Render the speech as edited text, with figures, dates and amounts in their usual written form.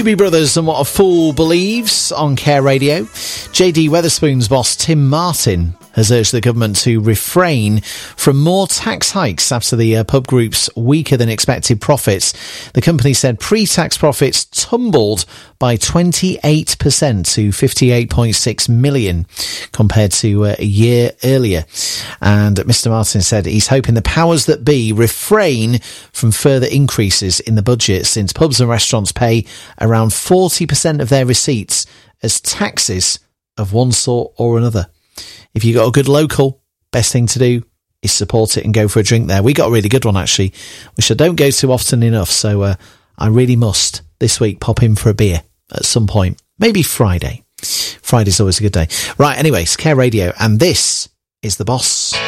Doobie Brothers and What a Fool Believes on Care Radio. JD Wetherspoon's boss Tim Martin has urged the government to refrain from more tax hikes after the pub group's weaker than expected profits. The company said pre-tax profits tumbled by 28% to 58.6 million compared to a year earlier. And Mr. Martin said he's hoping the powers that be refrain from further increases in the budget, since pubs and restaurants pay around 40% of their receipts as taxes of one sort or another. If you got a good local, best thing to do is support it and go for a drink there. We got a really good one, actually, which I don't go to often enough, so I really must this week pop in for a beer at some point. Maybe Friday. Friday's always a good day. Right, anyways, Care Radio, and this is The Boss.